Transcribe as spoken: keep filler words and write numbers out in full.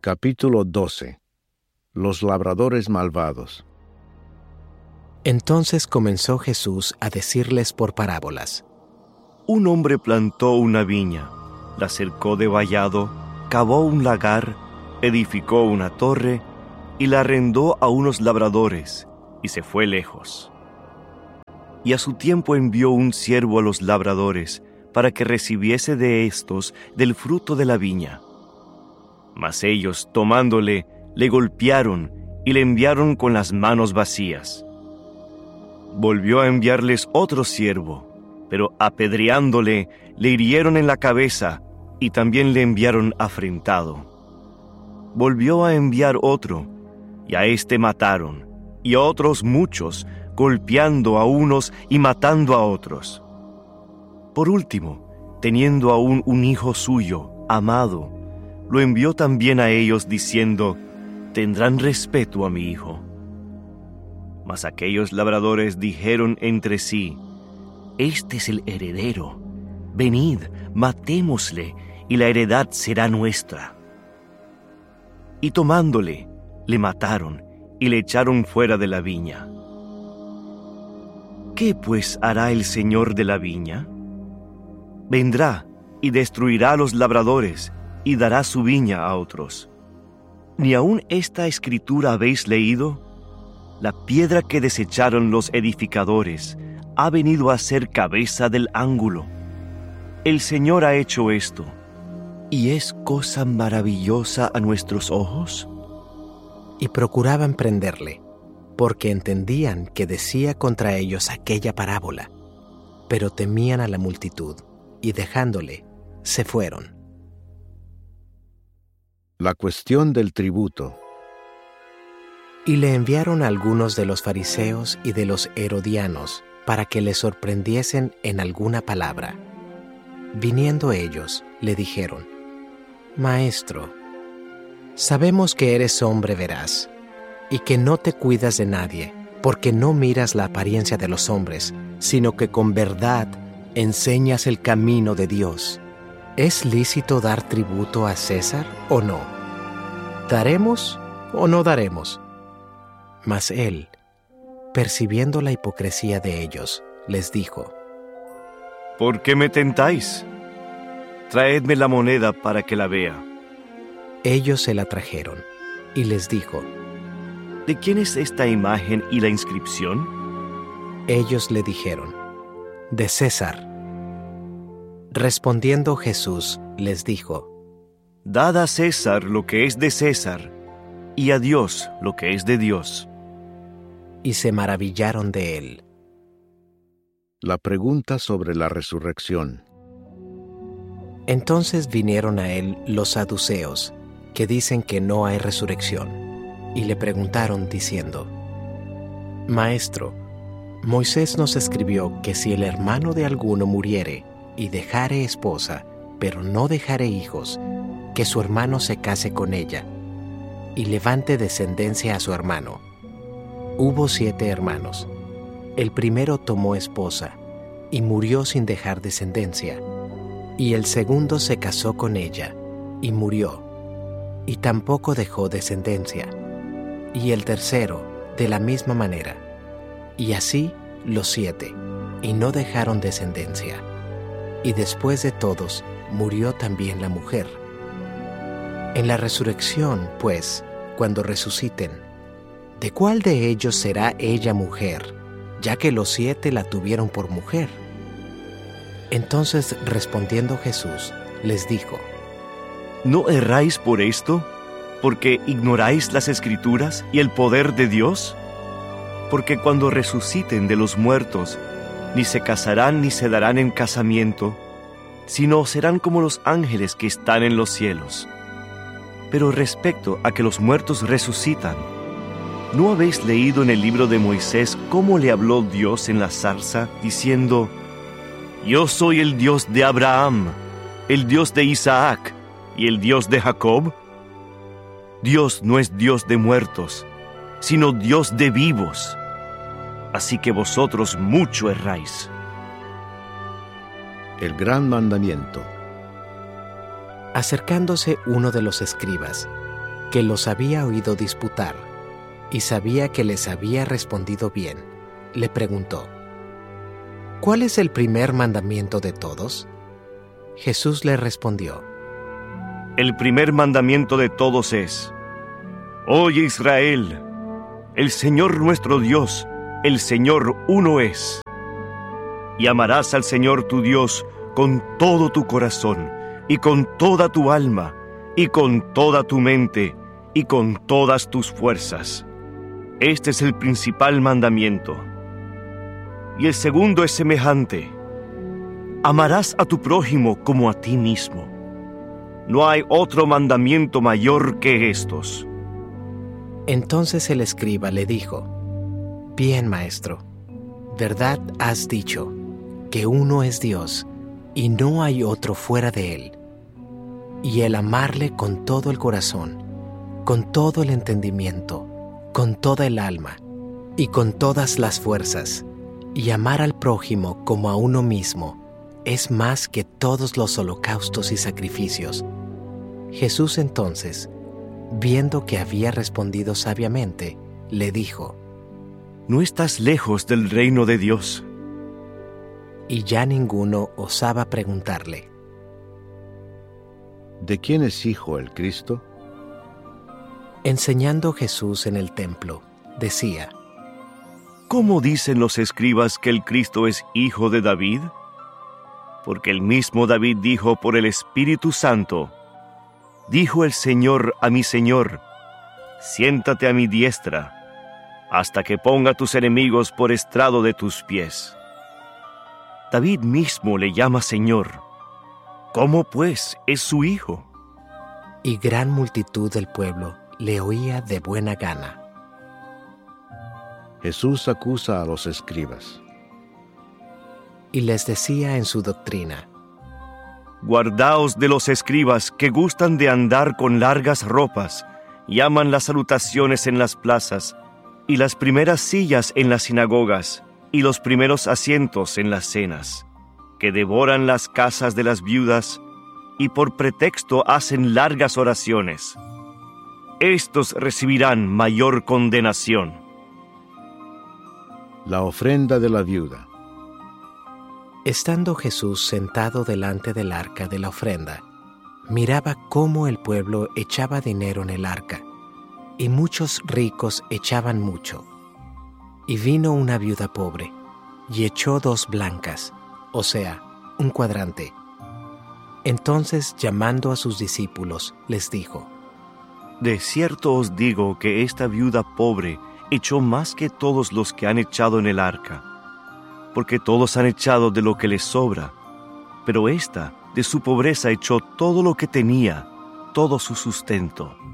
Capítulo doce. Los labradores malvados. Entonces comenzó Jesús a decirles por parábolas. Un hombre plantó una viña, la cercó de vallado, cavó un lagar, edificó una torre y la arrendó a unos labradores, y se fue lejos. Y a su tiempo envió un siervo a los labradores para que recibiese de éstos del fruto de la viña. Mas ellos, tomándole, le golpearon y le enviaron con las manos vacías. Volvió a enviarles otro siervo, pero apedreándole, le hirieron en la cabeza y también le enviaron afrentado. Volvió a enviar otro, y a éste mataron, y a otros muchos, golpeando a unos y matando a otros. Por último, teniendo aún un hijo suyo, amado, lo envió también a ellos diciendo: tendrán respeto a mi hijo. Mas aquellos labradores dijeron entre sí: este es el heredero, venid, matémosle, y la heredad será nuestra. Y tomándole, le mataron, y le echaron fuera de la viña. ¿Qué pues hará el señor de la viña? Vendrá y destruirá a los labradores, y dará su viña a otros. ¿Ni aun esta escritura habéis leído? La piedra que desecharon los edificadores ha venido a ser cabeza del ángulo. El Señor ha hecho esto, ¿y es cosa maravillosa a nuestros ojos? Y procuraban prenderle, porque entendían que decía contra ellos aquella parábola, pero temían a la multitud, y dejándole, se fueron. La cuestión del tributo. Y le enviaron a algunos de los fariseos y de los herodianos para que le sorprendiesen en alguna palabra. Viniendo ellos, le dijeron: Maestro, sabemos que eres hombre veraz, y que no te cuidas de nadie, porque no miras la apariencia de los hombres, sino que con verdad enseñas el camino de Dios. ¿Es lícito dar tributo a César o no? ¿Daremos o no daremos? Mas él, percibiendo la hipocresía de ellos, les dijo: ¿Por qué me tentáis? Traedme la moneda para que la vea. Ellos se la trajeron, y les dijo: ¿De quién es esta imagen y la inscripción? Ellos le dijeron: de César. Respondiendo Jesús, les dijo: Dad a César lo que es de César, y a Dios lo que es de Dios. Y se maravillaron de él. La pregunta sobre la resurrección. Entonces vinieron a él los saduceos, que dicen que no hay resurrección, y le preguntaron diciendo: Maestro, Moisés nos escribió que si el hermano de alguno muriere y dejare esposa, pero no dejare hijos, que su hermano se case con ella, y levante descendencia a su hermano. Hubo siete hermanos. El primero tomó esposa, y murió sin dejar descendencia. Y el segundo se casó con ella, y murió, y tampoco dejó descendencia. Y el tercero, de la misma manera. Y así los siete, y no dejaron descendencia. Y después de todos, murió también la mujer. En la resurrección, pues, cuando resuciten, ¿de cuál de ellos será ella mujer, ya que los siete la tuvieron por mujer? Entonces, respondiendo Jesús, les dijo: ¿No erráis por esto, porque ignoráis las Escrituras y el poder de Dios? Porque cuando resuciten de los muertos, ni se casarán ni se darán en casamiento, sino serán como los ángeles que están en los cielos. Pero respecto a que los muertos resucitan, ¿no habéis leído en el libro de Moisés cómo le habló Dios en la zarza, diciendo: Yo soy el Dios de Abraham, el Dios de Isaac y el Dios de Jacob? Dios no es Dios de muertos, sino Dios de vivos. Así que vosotros mucho erráis. El gran mandamiento. Acercándose uno de los escribas, que los había oído disputar y sabía que les había respondido bien, le preguntó: ¿Cuál es el primer mandamiento de todos? Jesús le respondió: El primer mandamiento de todos es: Oye Israel, el Señor nuestro Dios, el Señor uno es. Y amarás al Señor tu Dios con todo tu corazón, y con toda tu alma, y con toda tu mente, y con todas tus fuerzas. Este es el principal mandamiento. Y el segundo es semejante: amarás a tu prójimo como a ti mismo. No hay otro mandamiento mayor que estos. Entonces el escriba le dijo: Bien, maestro, verdad has dicho, que uno es Dios, y no hay otro fuera de él. Y el amarle con todo el corazón, con todo el entendimiento, con toda el alma, y con todas las fuerzas, y amar al prójimo como a uno mismo, es más que todos los holocaustos y sacrificios. Jesús entonces, viendo que había respondido sabiamente, le dijo: No estás lejos del reino de Dios. Y ya ninguno osaba preguntarle: ¿De quién es hijo el Cristo? Enseñando Jesús en el templo, decía: ¿Cómo dicen los escribas que el Cristo es hijo de David? Porque el mismo David dijo por el Espíritu Santo: Dijo el Señor a mi Señor: Siéntate a mi diestra, hasta que ponga tus enemigos por estrado de tus pies. David mismo le llama Señor. ¿Cómo pues es su hijo? Y gran multitud del pueblo le oía de buena gana. Jesús acusa a los escribas. Y les decía en su doctrina: Guardaos de los escribas que gustan de andar con largas ropas, y aman las salutaciones en las plazas, y las primeras sillas en las sinagogas, y los primeros asientos en las cenas, que devoran las casas de las viudas, y por pretexto hacen largas oraciones. Estos recibirán mayor condenación. La ofrenda de la viuda. Estando Jesús sentado delante del arca de la ofrenda, miraba cómo el pueblo echaba dinero en el arca, y muchos ricos echaban mucho. Y vino una viuda pobre, y echó dos blancas, o sea, un cuadrante. Entonces, llamando a sus discípulos, les dijo: De cierto os digo que esta viuda pobre echó más que todos los que han echado en el arca, porque todos han echado de lo que les sobra, pero ésta de su pobreza echó todo lo que tenía, todo su sustento.